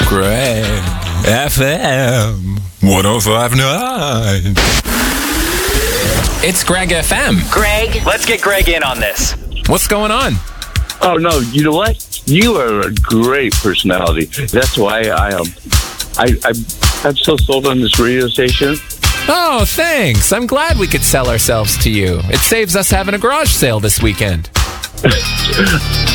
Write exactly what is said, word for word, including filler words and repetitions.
Greg F M one oh five point nine. It's Greg F M. Greg, let's get Greg in on this. What's going on? Oh, no, you know what? You are a great personality. That's why I um, I, I, I'm so sold on this radio station. Oh, thanks. I'm glad we could sell ourselves to you. It saves us having a garage sale this weekend.